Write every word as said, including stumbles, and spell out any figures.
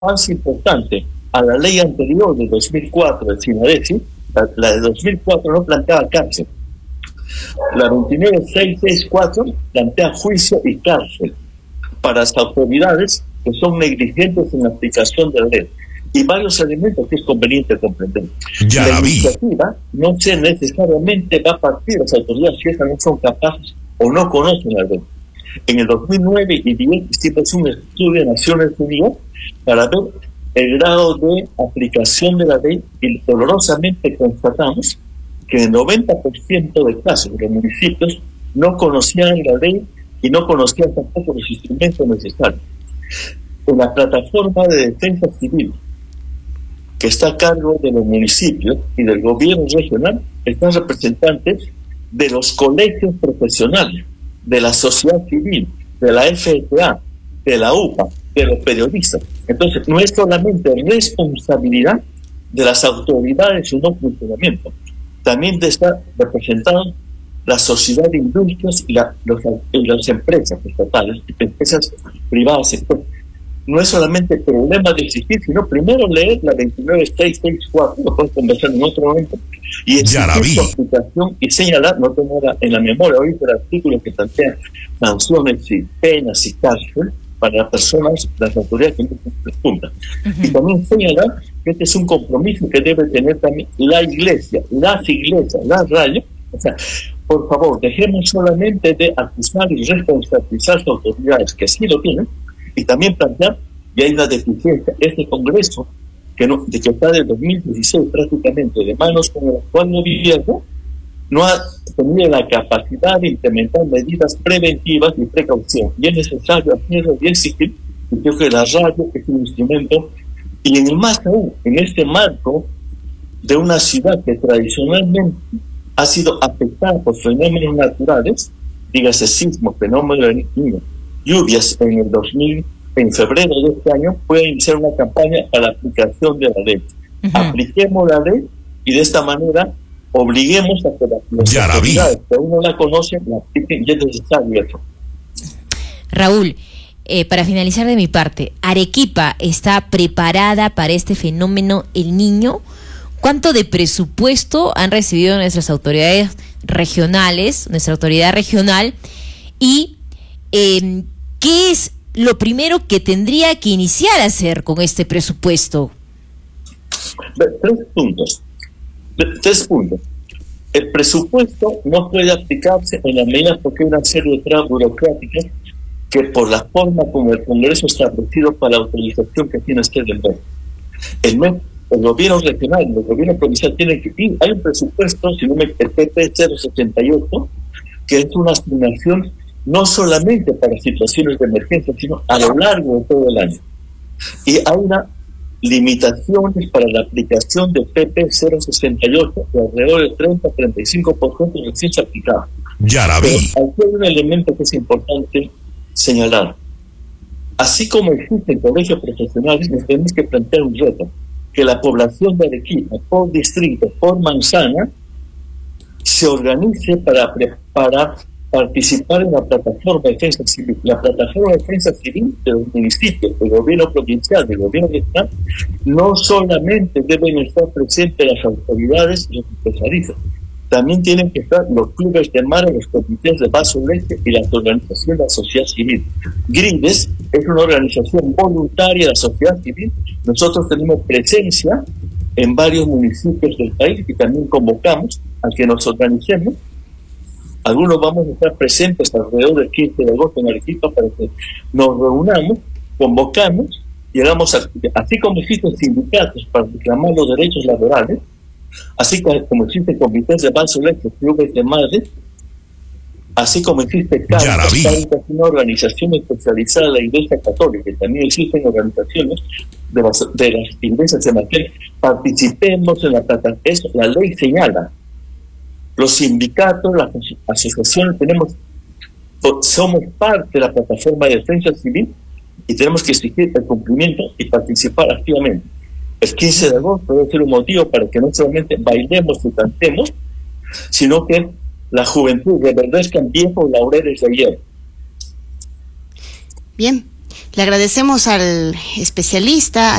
avance importante a la ley anterior de dos mil cuatro del SINADESI. La, la de dos mil cuatro no planteaba cárcel. La veintinueve mil seiscientos sesenta y cuatro plantea juicio y cárcel para las autoridades que son negligentes en la aplicación de la ley. Y varios elementos que es conveniente comprender. Ya la la vi. iniciativa no se necesariamente va a partir de las autoridades si estas no son capaces o no conocen la ley. En el dos mil nueve y diez hicimos un estudio de Naciones Unidas para ver el grado de aplicación de la ley y dolorosamente constatamos que en el noventa por ciento de casos de los municipios no conocían la ley y no conocían tampoco los instrumentos necesarios. En la plataforma de defensa civil que está a cargo de los municipios y del gobierno regional, están representantes de los colegios profesionales, de la sociedad civil, de la F T A, de la U P A, de los periodistas. Entonces, no es solamente responsabilidad de las autoridades su no funcionamiento, también está representado la sociedad de industrias y, la, los, y las empresas estatales, empresas privadas. Entonces, no es solamente el problema de existir, sino primero leer la veintinueve mil seiscientos sesenta y cuatro, lo puedes conversar en otro momento, y exigir su aplicación y señalar, no tengo en la memoria hoy el artículo que plantea sanciones y penas y cárcel para las personas, las autoridades que no cumplan. Uh-huh. Y también señalar que este es un compromiso que debe tener también la iglesia, las iglesias, las radios. O sea, por favor, dejemos solamente de acusar y responsabilizar a las autoridades que sí lo tienen, y también plantear que hay una deficiencia. Este Congreso, que, no, de que está del dos mil dieciséis prácticamente de manos con el actual gobierno, no ha tenido la capacidad de implementar medidas preventivas y precaución. Y es necesario hacerlo y exigir, y creo que la radio es un instrumento, y en más aún, en este marco de una ciudad que tradicionalmente ha sido afectada por fenómenos naturales, dígase sismos, fenómenos de niño, lluvias en el dos mil, en febrero de este año, puede iniciar una campaña para la aplicación de la ley. Uh-huh. Apliquemos la ley y de esta manera obliguemos a que las autoridades que aún no la conocen la apliquen, y es necesario eso. Raúl, eh, para finalizar de mi parte, ¿Arequipa está preparada para este fenómeno El Niño? ¿Cuánto de presupuesto han recibido nuestras autoridades regionales, nuestra autoridad regional? Y Eh, ¿qué es lo primero que tendría que iniciar a hacer con este presupuesto? Tres puntos. Tres puntos. El presupuesto no puede aplicarse en la medida porque hay una serie de trabas burocráticas que por la forma como el Congreso establecido para la autorización que tiene este del el, el gobierno regional y el gobierno provincial tienen que ir. Hay un presupuesto, si no me el P P cero setenta y ocho, que es una asignación no solamente para situaciones de emergencia, sino a lo largo de todo el año. Y hay unas limitaciones para la aplicación de P P cero sesenta y ocho de alrededor del treinta a treinta y cinco por ciento recién se aplicaba. Ya la vi. Pero aquí hay un elemento que es importante señalar. Así como existen colegios profesionales, nos tenemos que plantear un reto, que la población de Arequipa, por distrito, por manzana, se organice para preparar participar en la plataforma de defensa civil. La plataforma de defensa civil de los municipios, del gobierno provincial, del gobierno regional, no solamente deben estar presentes las autoridades y los especialistas, también tienen que estar los clubes de mar, los comités de vaso leche y las organizaciones de la sociedad civil. Grides es una organización voluntaria de la sociedad civil. Nosotros tenemos presencia en varios municipios del país y también convocamos a que nos organicemos. Algunos vamos a estar presentes alrededor del quince de agosto en Arequipa para que nos reunamos, convocamos, llegamos a, así como existen sindicatos para reclamar los derechos laborales, así como existen comités de vaso leche, clubes de madres, así como existe Cáritas, Cáritas, una organización especializada de la Iglesia Católica, y también existen organizaciones de las, de las iglesias evangélicas. Participemos en la plataforma. Eso la ley señala. Los sindicatos, las asociaciones, tenemos, somos parte de la plataforma de defensa civil y tenemos que exigir el cumplimiento y participar activamente. El quince de agosto debe ser un motivo para que no solamente bailemos y cantemos, sino que la juventud reverdezca en viejos laureles de ayer. Bien, Le agradecemos al especialista,